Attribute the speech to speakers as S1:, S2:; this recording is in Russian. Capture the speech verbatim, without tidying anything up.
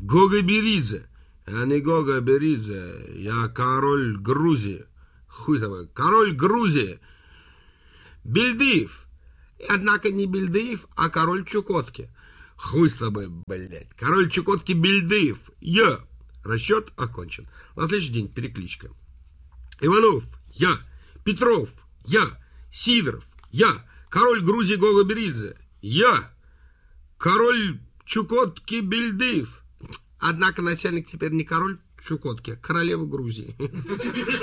S1: Гога Беридзе. Я не Гога Беридзе, я король Грузии. Хуй там, король Грузии. Бельдыев. Однако не Бельдыев, а король Чукотки. Хуй с тобой, блядь. Король Чукотки Бельдыев. Я. Расчет окончен. На следующий день перекличка. Иванов. Я. Петров. Я. Сидоров. Я. Король Грузии Гога Беридзе. Я. Король Чукотки Бельдыев. Однако начальник теперь не король Чукотки, а королева Грузии.